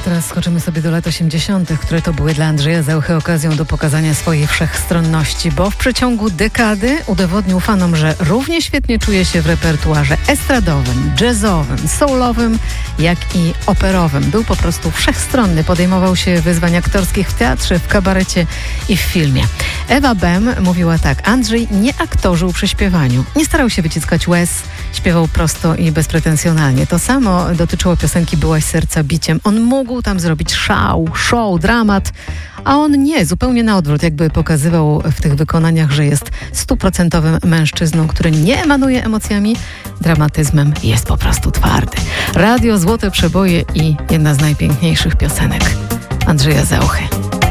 teraz skoczymy sobie do lat 80., które to były dla Andrzeja Zauchy okazją do pokazania swojej wszechstronności, bo w przeciągu dekady udowodnił fanom, że równie świetnie czuje się w repertuarze estradowym, jazzowym, soulowym, jak i operowym. Był po prostu wszechstronny, podejmował się wyzwań aktorskich w teatrze, w kabarecie i w filmie. Ewa Bem mówiła tak: Andrzej nie aktorzył przy śpiewaniu, nie starał się wyciskać łez, śpiewał prosto i bezpretensjonalnie. To samo dotyczyło piosenki Byłaś serca biciem. On mógł tam zrobić show, dramat, a on nie, zupełnie na odwrót, jakby pokazywał w tych wykonaniach, że jest 100% mężczyzną, który nie emanuje emocjami, dramatyzmem, jest po prostu twardy. Radio, złote przeboje i jedna z najpiękniejszych piosenek Andrzeja Zauchy.